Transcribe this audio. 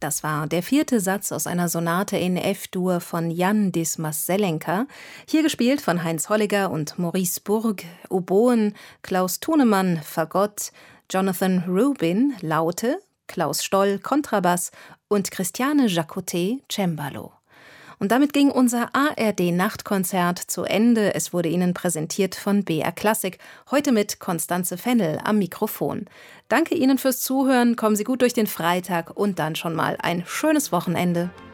Das war der 4. Satz aus einer Sonate in F-Dur von Jan Dismas-Selenka, hier gespielt von Heinz Holliger und Maurice Burg, Oboen, Klaus Thunemann, Fagott, Jonathan Rubin, Laute, Klaus Stoll, Kontrabass und Christiane Jacottet, Cembalo. Und damit ging unser ARD-Nachtkonzert zu Ende. Es wurde Ihnen präsentiert von BR Klassik, heute mit Constanze Fennel am Mikrofon. Danke Ihnen fürs Zuhören, kommen Sie gut durch den Freitag und dann schon mal ein schönes Wochenende.